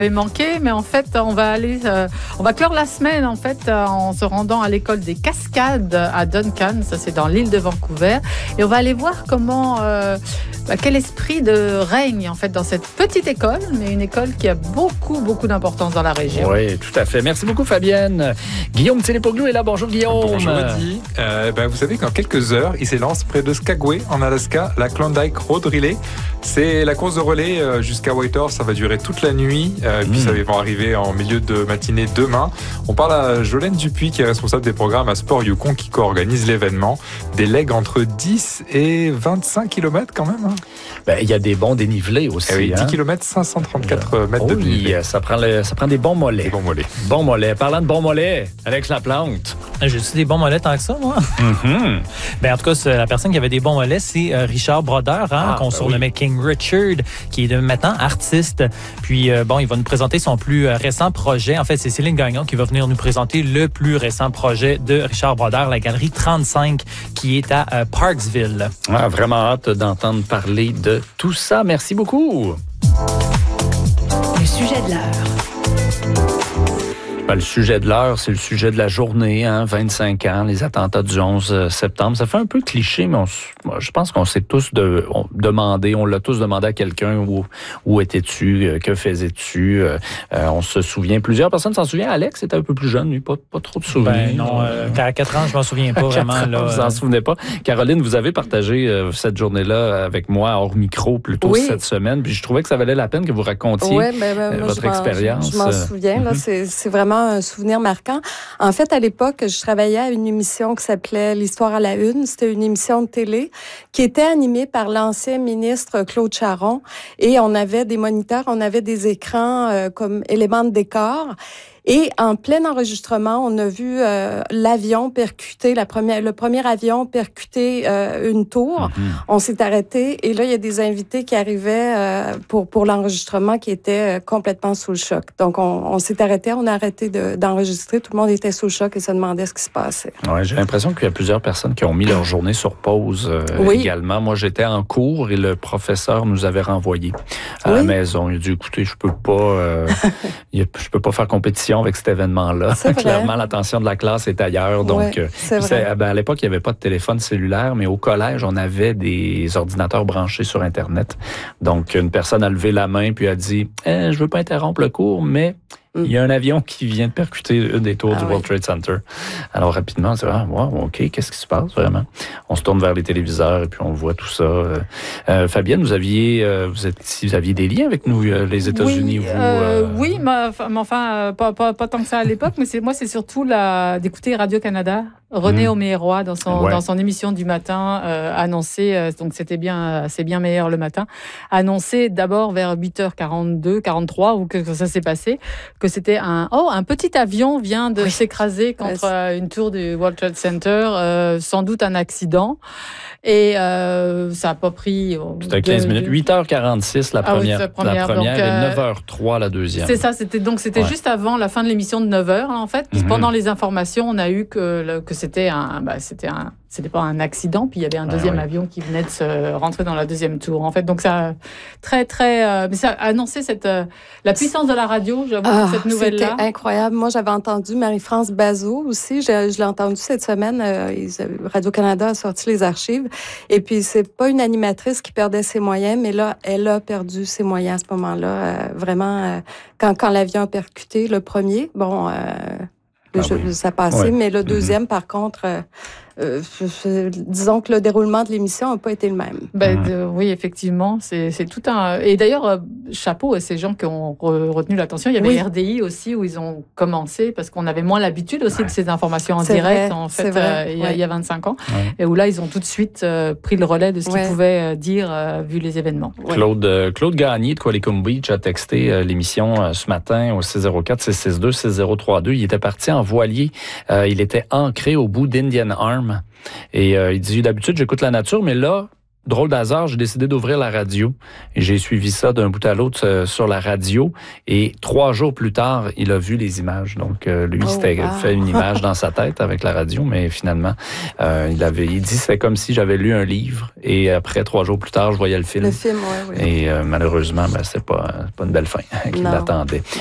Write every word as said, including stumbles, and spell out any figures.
manqué, mais en fait, on va aller, euh, on va clore la semaine en fait euh, en se rendant à l'école des Cascades à Duncan, ça c'est dans l'île de Vancouver, et on va aller voir comment, euh, bah, quel esprit de règne en fait dans cette petite école, mais une école qui a beaucoup beaucoup d'importance dans la région. Oui, tout à fait. Merci beaucoup Fabienne. Guillaume Télépoglou est là. Bonjour Guillaume. Bonjour Eddie. Euh, ben, vous savez qu'en quelques heures, il s'élance près de Skagway en Alaska, la Klondike Road Relay. C'est la course de relais euh, jusqu'à Whitehorse, ça va durer toute la nuit. Euh, Puis ça va arriver en milieu de matinée demain. On parle à Jolène Dupuis, qui est responsable des programmes à Sport Yukon, qui co-organise l'événement. Des legs entre dix et vingt-cinq kilomètres quand même. Hein. Ben, il y a des bons dénivelés aussi. Eh oui, dix hein? kilomètres, cinq cent trente-quatre mètres oh, de dénivelé. Oui, ça prend, le, ça prend des bons mollets. Des bons mollets. Bons mollets. Parlant de bons mollets, Alex Laplante. J'ai-tu des bons mollets tant que ça, moi? Mm-hmm. Ben, en tout cas, c'est, la personne qui avait des bons mollets, c'est euh, Richard Brodeur, hein, ah, qu'on ben surnommait oui. King Richard, qui est de, maintenant artiste. Puis, euh, bon, il va nous présenter son plus euh, récent projet. En fait, c'est Céline Gagnon qui va venir nous présenter le plus récent projet de Richard Brodeur, la galerie trente-cinq, qui est à euh, Parksville. Ah, vraiment hâte d'entendre parler de tout ça. Merci beaucoup. Le sujet de l'heure. Ben, le sujet de l'heure, c'est le sujet de la journée, hein, vingt-cinq ans, les attentats du onze septembre. Ça fait un peu cliché, mais on, je pense qu'on s'est tous de, on, demandé, on l'a tous demandé à quelqu'un où, où étais-tu, que faisais-tu. Euh, on se souvient, plusieurs personnes s'en souviennent. Alex était un peu plus jeune, lui, pas, pas trop de souvenirs. Ben non, euh, à quatre ans, je m'en souviens pas vraiment. Ans, là, vous vous en souvenez pas. Caroline, vous avez partagé euh, cette journée-là avec moi hors micro plus tôt oui. cette semaine, puis je trouvais que ça valait la peine que vous racontiez ouais, ben, ben, euh, moi, votre je expérience. Je m'en souviens, là, c'est, c'est vraiment un souvenir marquant. En fait, à l'époque, je travaillais à une émission qui s'appelait L'Histoire à la Une. C'était une émission de télé qui était animée par l'ancien ministre Claude Charron. Et on avait des moniteurs, on avait des écrans euh, comme éléments de décor. Et en plein enregistrement, on a vu euh, l'avion percuter, la première, le premier avion percuter euh, une tour. Mm-hmm. On s'est arrêté et là, il y a des invités qui arrivaient euh, pour pour l'enregistrement qui étaient euh, complètement sous le choc. Donc, on, on s'est arrêté, on a arrêté de, d'enregistrer. Tout le monde était sous le choc et se demandait ce qui se passait. Ouais, j'ai l'impression qu'il y a plusieurs personnes qui ont mis leur journée sur pause euh, oui. également. Moi, j'étais en cours et le professeur nous avait renvoyés à oui. la maison. Il a dit, écoutez, je peux pas, euh, je peux pas faire compétition avec cet événement-là. Clairement, l'attention de la classe est ailleurs. Donc, ouais, c'est c'est, ben, à l'époque, il n'y avait pas de téléphone cellulaire, mais au collège, on avait des ordinateurs branchés sur Internet. Donc, une personne a levé la main puis a dit eh, « Je veux pas interrompre le cours, mais... » Il y a un avion qui vient de percuter une des tours ah du oui. World Trade Center. Alors, rapidement, on se dit, ah, wow, OK, qu'est-ce qui se passe vraiment? On se tourne vers les téléviseurs et puis on voit tout ça. Euh, Fabienne, vous aviez, euh, vous, êtes, si vous aviez des liens avec nous, euh, les États-Unis, oui, vous? Euh, euh... Oui, mais enfin, euh, pas, pas, pas tant que ça à l'époque, mais c'est, moi, c'est surtout la, d'écouter Radio-Canada. René mmh. Auméroy, dans son, ouais. dans son émission du matin, euh, annonçait, euh, donc c'était bien, c'est bien meilleur le matin, annonçait d'abord vers huit heures quarante-deux, quarante-trois, où que ça s'est passé, que c'était un, oh, un petit avion vient de oui. s'écraser contre ouais, une tour du World Trade Center, euh, sans doute un accident. Et euh, ça n'a pas pris... Oh, c'était quinze minutes. huit heures quarante-six la première, ah oui, la première, la première donc, euh, et neuf heures trois la deuxième. C'est ça, c'était, donc c'était ouais. juste avant la fin de l'émission de neuf heures, en fait. Puis mm-hmm. pendant les informations, on a eu que, que c'était un... Bah, c'était un C'était pas un accident, puis il y avait un deuxième ah, oui. avion qui venait de se rentrer dans la deuxième tour. En fait, donc ça très très, euh, mais ça a annoncé cette euh, la puissance de la radio. J'avoue ah, cette nouvelle-là. C'était incroyable. Moi, j'avais entendu Marie-France Bazot aussi. Je, je l'ai entendu cette semaine. Euh, Radio-Canada a sorti les archives. Et puis c'est pas une animatrice qui perdait ses moyens, mais là, elle a perdu ses moyens à ce moment-là. Euh, vraiment, euh, quand quand l'avion a percuté le premier, bon. Euh, Ah je, oui. Ça passait, ouais. mais le deuxième, mm-hmm. par contre, euh, euh, je, je, disons que le déroulement de l'émission n'a pas été le même. Ben, de, oui, effectivement, c'est, c'est tout un... Et d'ailleurs, euh, chapeau à ces gens qui ont re, retenu l'attention. Il y avait oui. R D I aussi, où ils ont commencé, parce qu'on avait moins l'habitude aussi ouais. de ces informations en c'est direct, vrai, en fait, euh, il, y a, ouais. il y a vingt-cinq ans, ouais. et où là, ils ont tout de suite euh, pris le relais de ce ouais. qu'ils pouvaient euh, dire, euh, vu les événements. Claude, euh, Claude Gagné de Qualicum Beach a texté euh, l'émission euh, ce matin au six zéro quatre, six six deux, six zéro trois deux. Il était parti en voilier. Euh, il était ancré au bout d'Indian Arm. Et euh, il dit, d'habitude, j'écoute la nature, mais là, drôle d'hasard, j'ai décidé d'ouvrir la radio. Et j'ai suivi ça d'un bout à l'autre euh, sur la radio. Et trois jours plus tard, il a vu les images. Donc, euh, lui, oh, c'était wow. fait une image dans sa tête avec la radio, mais finalement, euh, il avait, il dit, c'est comme si j'avais lu un livre. Et après, trois jours plus tard, je voyais le film. Le film, oui, oui. Et euh, malheureusement, ben, c'est pas, pas une belle fin qui l'attendait.